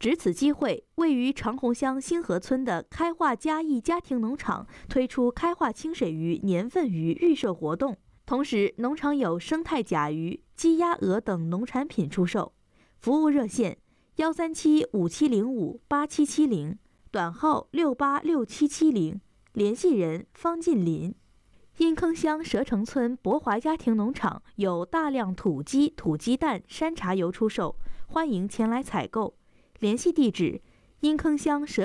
值此机会，位于长虹乡星河村的开化嘉益家庭农场推出开化清水鱼年份鱼预售活动，同时农场有生态甲鱼、鸡鸭鹅等农产品出售。服务热线13757058770，短号686770，联系人方进林。阴坑乡蛇城村博华家庭农场有大量土鸡、土鸡蛋、山茶油出售，欢迎前来采购。联系地址：阴坑乡蛇